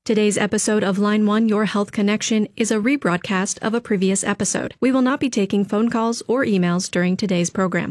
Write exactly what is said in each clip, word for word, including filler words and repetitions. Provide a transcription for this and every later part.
Today's episode of Line One, Your Health Connection, is a rebroadcast of a previous episode. We will not be taking phone calls or emails during today's program.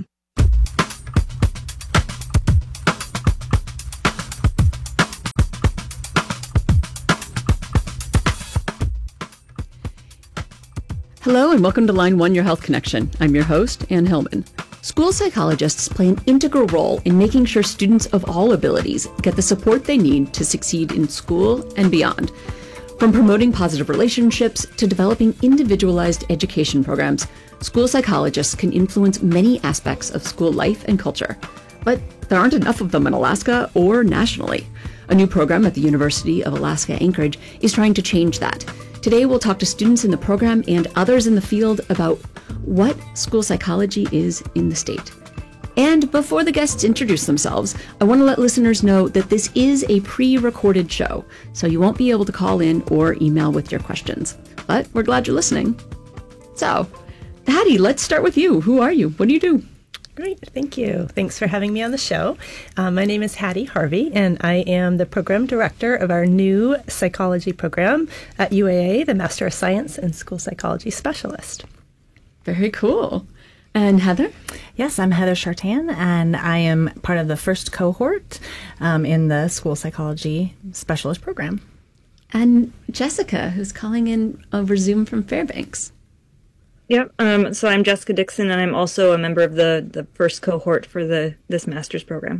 Hello and welcome to Line One, Your Health Connection. I'm your host, Ann Hillman. School psychologists play an integral role in making sure students of all abilities get the support they need to succeed in school and beyond. From promoting positive relationships to developing individualized education programs, school psychologists can influence many aspects of school life and culture. But there aren't enough of them in Alaska or nationally. A new program at the University of Alaska Anchorage is trying to change that. Today, we'll talk to students in the program and others in the field about what school psychology is in the state. And before the guests introduce themselves, I want to let listeners know that this is a pre-recorded show, so you won't be able to call in or email with your questions. But we're glad you're listening. So, Hattie, let's start with you. Who are you? What do you do? Great. Thank you. Thanks for having me on the show. Um, my name is Hattie Harvey, and I am the program director of our new psychology program at U A A, the Master of Science and School Psychology Specialist. Very cool. And Heather? Yes, I'm Heather Chartan, and I am part of the first cohort um, in the School Psychology Specialist program. And Jessica, who's calling in over Zoom from Fairbanks. Yep. Um, so I'm Jessica Dixon, and I'm also a member of the, the first cohort for the this master's program.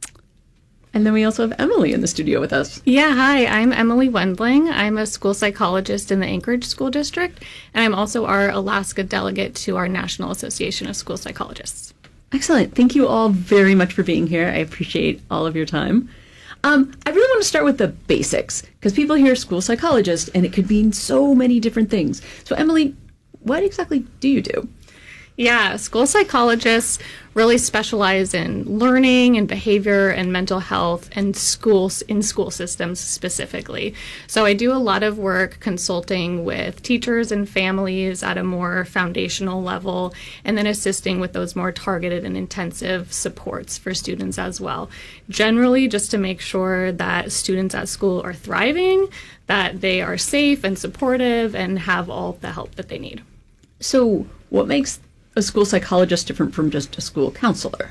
And then we also have Emily in the studio with us. Yeah, hi, I'm Emily Wendling. I'm a school psychologist in the Anchorage School District, and I'm also our Alaska delegate to our National Association of School Psychologists. Excellent. Thank you all very much for being here. I appreciate all of your time. Um, I really want to start with the basics, because people hear school psychologist, and it could mean so many different things. So, Emily, what exactly do you do? Yeah, school psychologists really specialize in learning and behavior and mental health and schools in school systems specifically. So I do a lot of work consulting with teachers and families at a more foundational level, and then assisting with those more targeted and intensive supports for students as well. Generally, just to make sure that students at school are thriving, that they are safe and supportive and have all the help that they need. So what makes a school psychologist different from just a school counselor?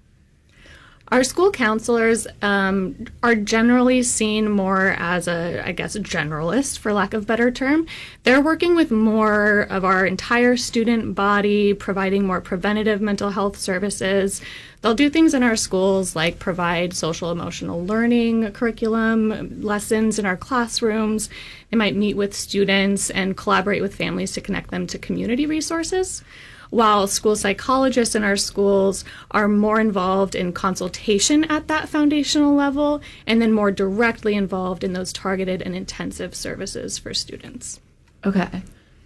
Our school counselors um, are generally seen more as a, I guess, a generalist, for lack of a better term. They're working with more of our entire student body, providing more preventative mental health services. They'll do things in our schools like provide social emotional learning curriculum, lessons in our classrooms. They might meet with students and collaborate with families to connect them to community resources, while school psychologists in our schools are more involved in consultation at that foundational level and then more directly involved in those targeted and intensive services for students. Okay.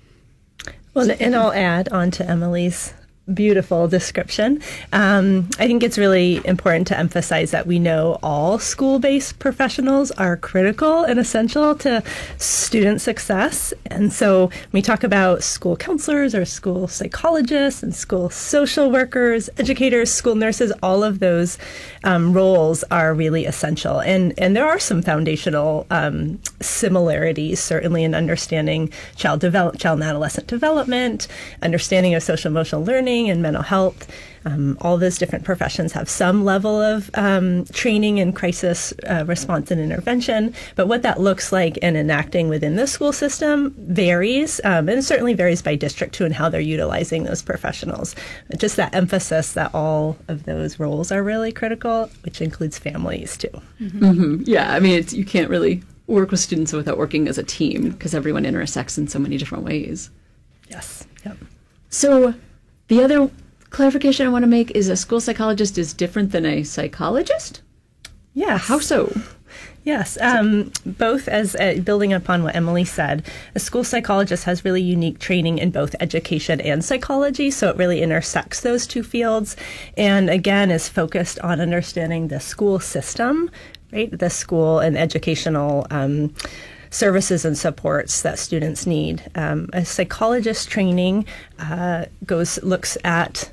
Well, and I'll add on to Emily's beautiful description. Um, I think it's really important to emphasize that we know all school-based professionals are critical and essential to student success. And so when we talk about school counselors or school psychologists and school social workers, educators, school nurses, all of those um, roles are really essential. And, and there are some foundational um, similarities, certainly in understanding child develop, child and adolescent development, understanding of social emotional learning, and mental health. Um, all those different professions have some level of um, training in crisis uh, response and intervention, but what that looks like and enacting within the school system varies, um, and certainly varies by district too, and how they're utilizing those professionals. Just that emphasis that all of those roles are really critical, which includes families too. Mm-hmm. Mm-hmm. Yeah, I mean, it's, you can't really work with students without working as a team because everyone intersects in so many different ways. Yes. Yep. So the other clarification I want to make is a school psychologist is different than a psychologist? Yes. How so? Yes, um, both as uh, building upon what Emily said, a school psychologist has really unique training in both education and psychology, so it really intersects those two fields, and again is focused on understanding the school system, right? The school and educational um, services and supports that students need. Um, a psychologist training uh, goes looks at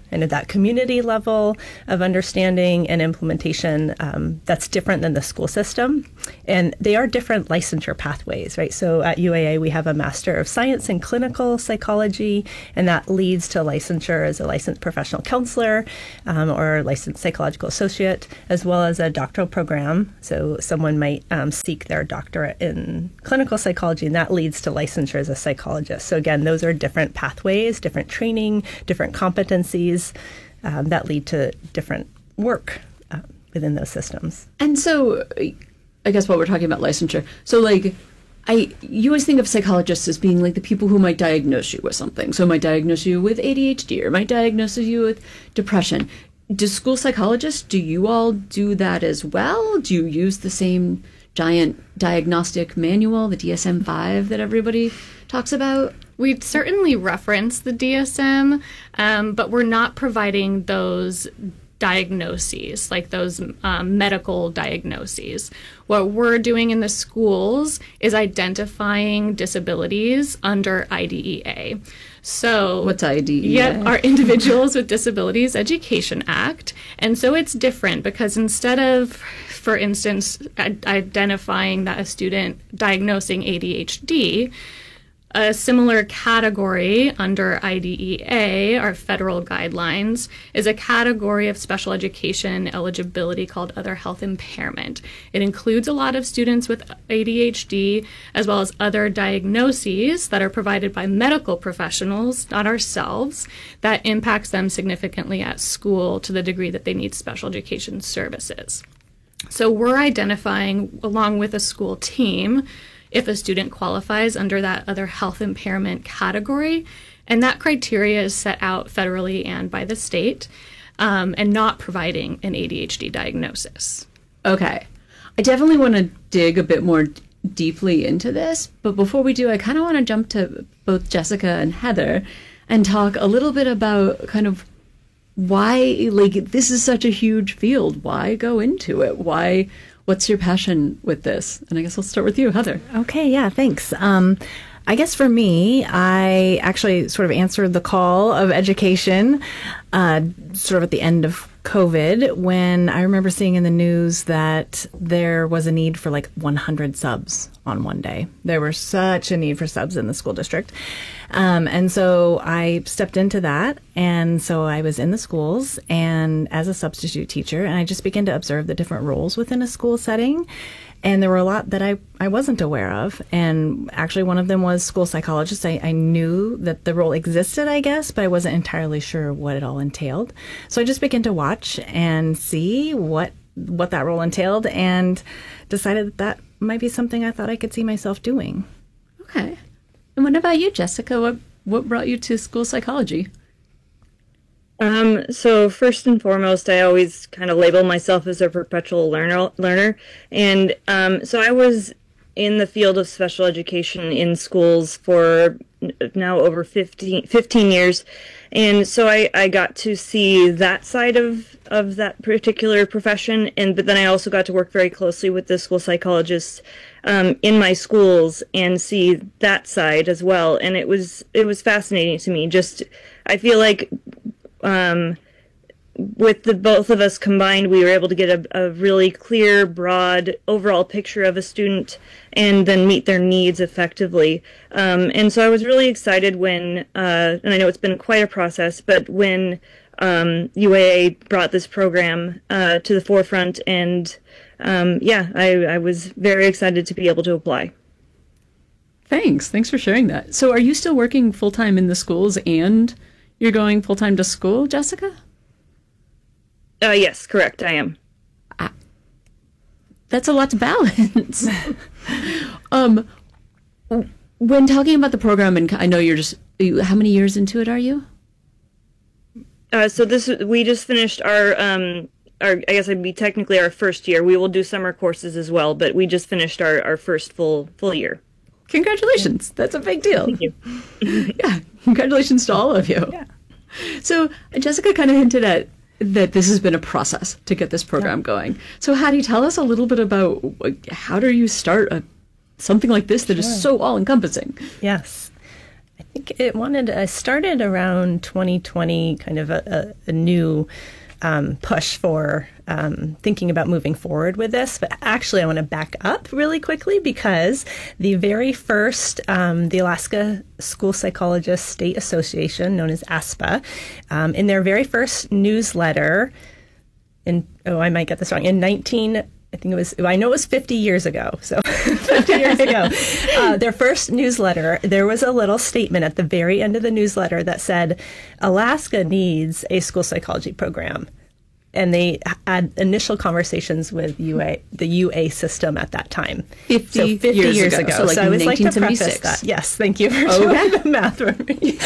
and at that community level of understanding and implementation um, that's different than the school system. And they are different licensure pathways, right? So at U A A, we have a Master of Science in Clinical Psychology, and that leads to licensure as a licensed professional counselor um, or licensed psychological associate, as well as a doctoral program. So someone might um, seek their doctorate in clinical psychology, and that leads to licensure as a psychologist. So again, those are different pathways, different training, different competencies um, that lead to different work uh, within those systems. And so I guess while we're talking about licensure, so like I, you always think of psychologists as being like the people who might diagnose you with something. So might diagnose you with A D H D or might diagnose you with depression. Do school psychologists, do you all do that as well? Do you use the same giant diagnostic manual, the D S M five that everybody talks about? We'd certainly reference the D S M, um, but we're not providing those diagnoses, like those um, medical diagnoses. What we're doing in the schools is identifying disabilities under I D E A. So what's I D E A? Yeah, our Individuals with Disabilities Education Act. And so it's different because instead of, for instance, identifying that a student diagnosing A D H D, a similar category under I D E A, our federal guidelines, is a category of special education eligibility called other health impairment. It includes a lot of students with A D H D, as well as other diagnoses that are provided by medical professionals, not ourselves, that impacts them significantly at school to the degree that they need special education services. So we're identifying, along with a school team, if a student qualifies under that other health impairment category. And that criteria is set out federally and by the state, um, and not providing an A D H D diagnosis. Okay. I definitely want to dig a bit more d- deeply into this, but before we do, I kind of want to jump to both Jessica and Heather and talk a little bit about kind of why, like, this is such a huge field. Why go into it? Why... What's your passion with this? And I guess I'll start with you, Heather. Okay, yeah, thanks. Um, I guess for me, I actually sort of answered the call of education uh, sort of at the end of COVID, when I remember seeing in the news that there was a need for like one hundred subs on one day. There was such a need for subs in the school district. Um, and so I stepped into that. And so I was in the schools and as a substitute teacher, and I just began to observe the different roles within a school setting. And there were a lot that I, I wasn't aware of. And actually one of them was school psychologist. I, I knew that the role existed, I guess, but I wasn't entirely sure what it all entailed. So I just began to watch and see what what that role entailed and decided that that might be something I thought I could see myself doing. Okay. And what about you, Jessica? What what brought you to school psychology? Um, so first and foremost, I always kind of label myself as a perpetual learner, learner. And um, so I was in the field of special education in schools for now over fifteen, fifteen years. And so I, I got to see that side of, of that particular profession. And but then I also got to work very closely with the school psychologists um, in my schools and see that side as well. And it was it was fascinating to me. Just I feel like Um, with the both of us combined, we were able to get a, a really clear, broad, overall picture of a student and then meet their needs effectively. Um, and so I was really excited when, uh, and I know it's been quite a process, but when um, U A A brought this program uh, to the forefront, and um, yeah, I, I was very excited to be able to apply. Thanks. Thanks for sharing that. So are you still working full-time in the schools and you're going full-time to school, Jessica? Uh, yes, correct. I am. Ah, that's a lot to balance. um, when talking about the program, and I know you're just, how many years into it are you? Uh, so this we just finished our, um, our, I guess it'd be technically our first year. We will do summer courses as well, but we just finished our, our first full full year. Congratulations. That's a big deal. Thank you. Yeah. Congratulations to all of you. Yeah. So Jessica kind of hinted at that this has been a process to get this program yeah. going. So Hattie, tell us a little bit about how do you start a, something like this that sure. is so all-encompassing? Yes. I think it wanted, I started around twenty twenty, kind of a, a, a new um, push for um, thinking about moving forward with this. But actually, I want to back up really quickly because the very first, um, the Alaska School Psychologists State Association, known as ASPA, um, in their very first newsletter, in, oh, I might get this wrong, in nineteen I think it was, I know it was fifty years ago, so fifty years ago. Uh, their first newsletter, there was a little statement at the very end of the newsletter that said, Alaska needs a school psychology program. And they had initial conversations with U A, the U A system at that time. fifty, so fifty years, years ago. ago. So, like so I would like to preface that. Yes, thank you for doing the math for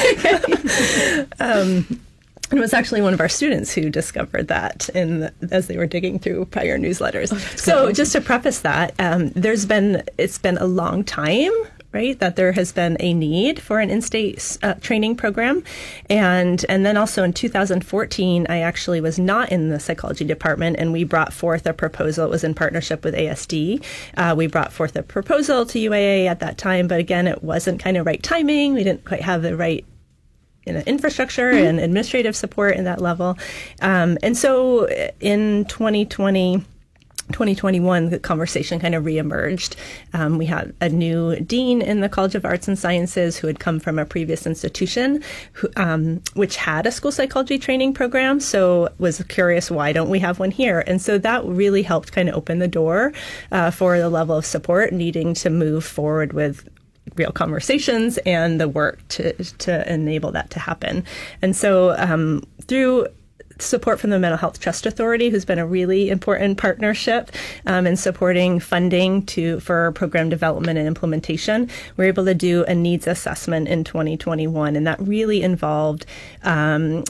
me. um, It was actually one of our students who discovered that in the, as they were digging through prior newsletters. Oh, so cool. Just to preface that, um, there's been it's been a long time, right, that there has been a need for an in-state uh, training program. And and then also in two thousand fourteen, I actually was not in the psychology department, and we brought forth a proposal. It was in partnership with A S D. Uh, we brought forth a proposal to U A A at that time, but again, it wasn't kind of right timing. We didn't quite have the right in infrastructure mm-hmm. and administrative support in that level. Um, and so in twenty twenty, twenty twenty-one, the conversation kind of reemerged. Um, we had a new dean in the College of Arts and Sciences who had come from a previous institution, who, um, which had a school psychology training program. So was curious, why don't we have one here? And so that really helped kind of open the door uh, for the level of support needing to move forward with real conversations and the work to to enable that to happen. And so um, through support from the Mental Health Trust Authority, who's been a really important partnership um, in supporting funding to for program development and implementation, we're able to do a needs assessment in twenty twenty-one, and that really involved um,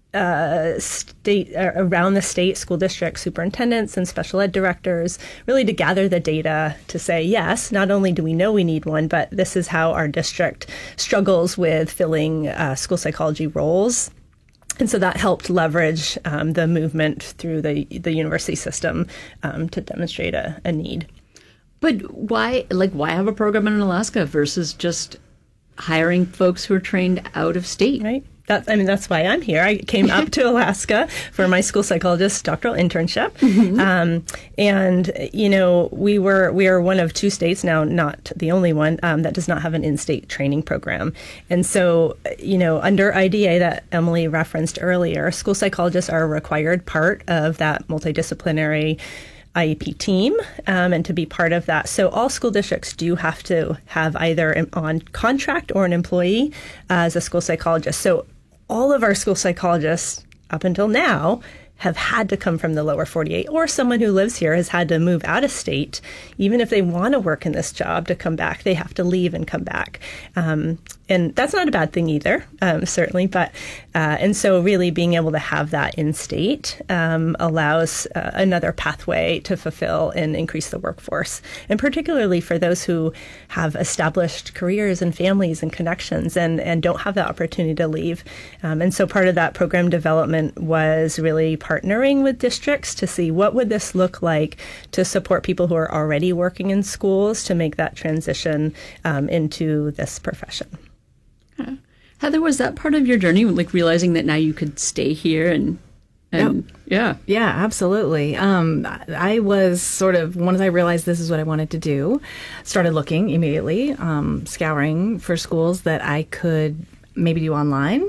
Uh, state uh, around the state, school district superintendents and special ed directors, really to gather the data to say, yes, not only do we know we need one, but this is how our district struggles with filling uh, school psychology roles. And so that helped leverage um, the movement through the, the university system um, to demonstrate a, a need. But why, like, why have a program in Alaska versus just hiring folks who are trained out of state? Right. That, I mean, that's why I'm here. I came up to Alaska for my school psychologist doctoral internship. Mm-hmm. Um, and, you know, we were, we are one of two states now, not the only one, um, that does not have an in-state training program. And so, you know, under I D A that Emily referenced earlier, school psychologists are a required part of that multidisciplinary I E P team um, and to be part of that. So all school districts do have to have either an on contract or an employee uh, as a school psychologist. So all of our school psychologists up until now have had to come from the lower forty-eight, or someone who lives here has had to move out of state. Even if they want to work in this job to come back, they have to leave and come back. Um, and that's not a bad thing either, um, certainly. But uh, and so really being able to have that in state um, allows uh, another pathway to fulfill and increase the workforce. And particularly for those who have established careers and families and connections and, and don't have the opportunity to leave. Um, and so part of that program development was really partnering with districts to see what would this look like to support people who are already working in schools to make that transition um, into this profession. Yeah. Heather, was that part of your journey, like realizing that now you could stay here and, and yep. yeah. Yeah, absolutely. Um, I was sort of, once I realized this is what I wanted to do, started looking immediately, um, scouring for schools that I could maybe do online.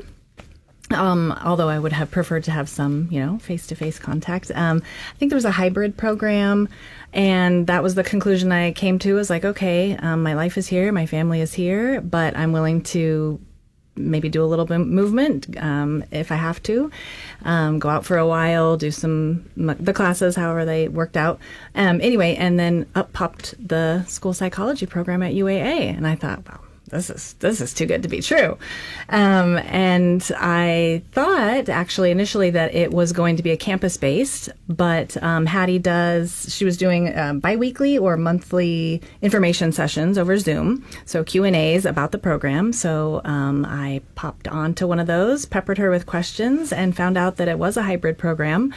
Um, although I would have preferred to have some, you know, face-to-face contact. Um, I think there was a hybrid program, and that was the conclusion I came to. Was like, okay, um, my life is here, my family is here, but I'm willing to maybe do a little bit of movement um, if I have to, um, go out for a while, do some the classes, however they worked out. Um, anyway, and then up popped the school psychology program at U A A, and I thought, wow. This is this is too good to be true. Um, and I thought, actually, initially that it was going to be a campus-based, but um, Hattie does, she was doing uh, biweekly or monthly information sessions over Zoom, so Q and A's about the program. So um, I popped onto one of those, peppered her with questions, and found out that it was a hybrid program.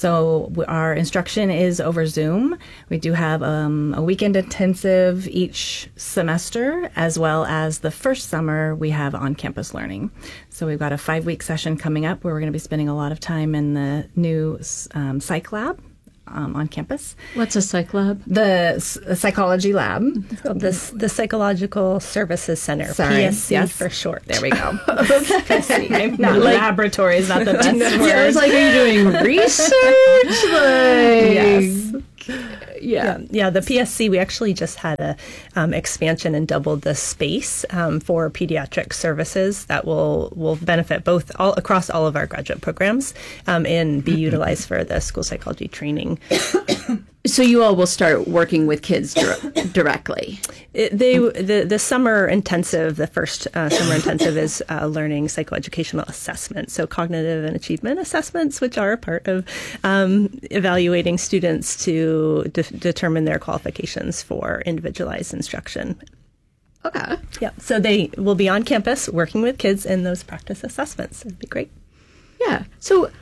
So our instruction is over Zoom. We do have um, a weekend intensive each semester, as well as the first summer we have on-campus learning. So we've got a five-week session coming up where we're going to be spending a lot of time in the new um, psych lab. Um, on campus. What's a psych lab? The s- psychology lab. The, the Psychological Services Center, Sorry. P S C Yes. for short. There we go. not Like- laboratory is not the best word. Yeah, I was like, are you doing research? Like, Yes. Yeah. Yeah, yeah. The P S C, we actually just had a um, expansion and doubled the space um, for pediatric services that will will benefit both all across all of our graduate programs um, and be utilized for the school psychology training. So you all will start working with kids dir- directly. It, they the the summer intensive, the first uh, summer intensive is uh, learning psychoeducational assessment, so cognitive and achievement assessments, which are a part of um, evaluating students to de- determine their qualifications for individualized instruction. Okay. Yeah, so they will be on campus working with kids in those practice assessments. It'd be great. Yeah. So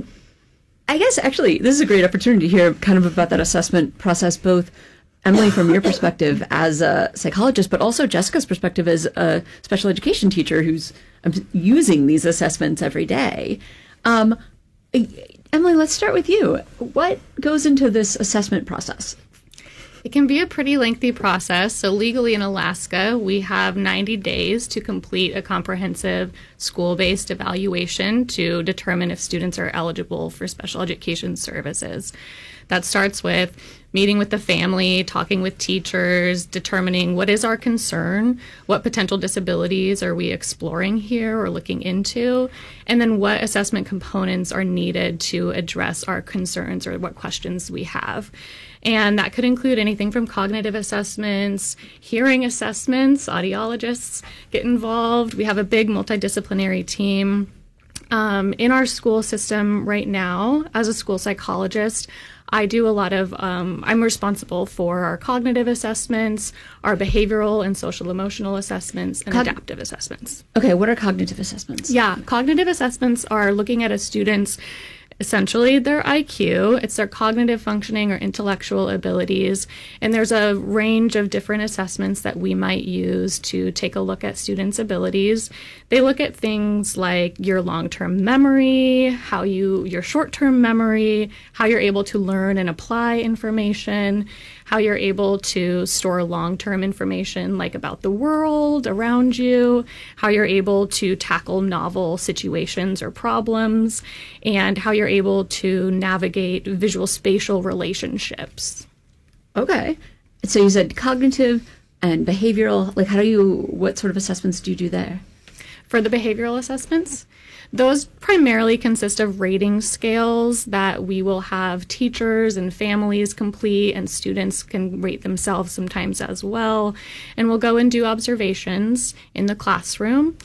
I guess actually this is a great opportunity to hear kind of about that assessment process, both Emily from your perspective as a psychologist, but also Jessica's perspective as a special education teacher who's using these assessments every day. Um, Emily, let's start with you. What goes into this assessment process? It can be a pretty lengthy process. So legally in Alaska, we have ninety days to complete a comprehensive school-based evaluation to determine if students are eligible for special education services. That starts with meeting with the family, talking with teachers, determining what is our concern, what potential disabilities are we exploring here or looking into, and then what assessment components are needed to address our concerns or what questions we have. And that could include anything from cognitive assessments, hearing assessments, audiologists get involved. We have a big multidisciplinary team. Um, in our school system right now, as a school psychologist, I do a lot of, um, I'm responsible for our cognitive assessments, our behavioral and social emotional assessments, and Cog- adaptive assessments. Okay, what are cognitive assessments? Yeah, cognitive assessments are looking at a student's essentially their I Q, it's their cognitive functioning or intellectual abilities, and there's a range of different assessments that we might use to take a look at students' abilities. They look at things like your long-term memory, how you, your short-term memory, how you're able to learn and apply information, how you're able to store long-term information like about the world around you, how you're able to tackle novel situations or problems, and how you're able to navigate visual spatial relationships. Okay. So you said cognitive and behavioral. Like, how do you, what sort of assessments do you do there? For the behavioral assessments, those primarily consist of rating scales that we will have teachers and families complete, and students can rate themselves sometimes as well. And we'll go and do observations in the classroom,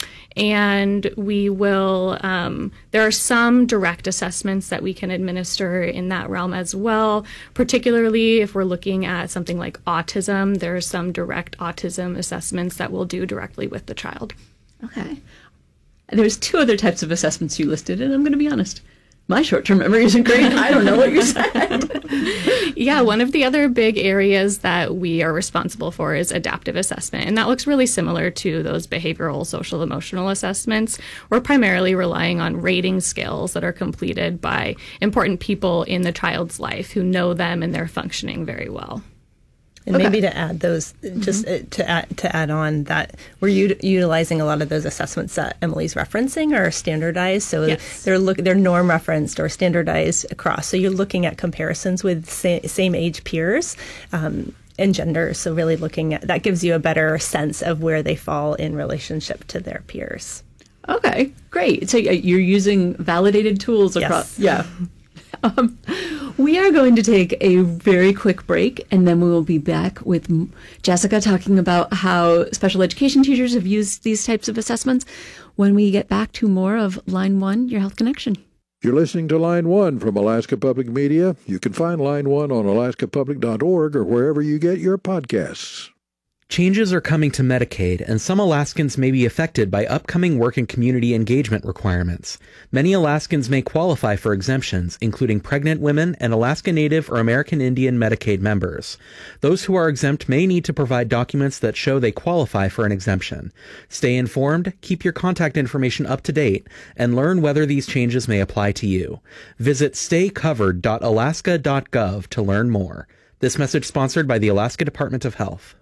and we will, um, there are some direct assessments that we can administer in that realm as well, particularly if we're looking at something like autism. There are some direct autism assessments that we'll do directly with the child. Okay. There's two other types of assessments you listed, and I'm going to be honest. My short-term memory isn't great. I don't know what you said. Yeah, one of the other big areas that we are responsible for is adaptive assessment, and that looks really similar to those behavioral, social, emotional assessments. We're primarily relying on rating scales that are completed by important people in the child's life who know them and they're functioning very well. And Okay. maybe to add those, just uh, to add, to add on that, we're u- utilizing a lot of those assessments that Emily's referencing are standardized. So Yes. they're look they're norm referenced or standardized across. So you're looking at comparisons with sa- same age peers. Um, and genders. So really looking at that gives you a better sense of where they fall in relationship to their peers. Okay, great. So uh, you're using validated tools across. Yes. Yeah. Um, we are going to take a very quick break, and then we will be back with M- Jessica talking about how special education teachers have used these types of assessments when we get back to more of Line One, Your Health Connection. You're listening to Line One from Alaska Public Media. You can find Line One on alaska public dot org or wherever you get your podcasts. Changes are coming to Medicaid, and some Alaskans may be affected by upcoming work and community engagement requirements. Many Alaskans may qualify for exemptions, including pregnant women and Alaska Native or American Indian Medicaid members. Those who are exempt may need to provide documents that show they qualify for an exemption. Stay informed, keep your contact information up to date, and learn whether these changes may apply to you. Visit stay covered dot alaska dot gov to learn more. This message sponsored by the Alaska Department of Health.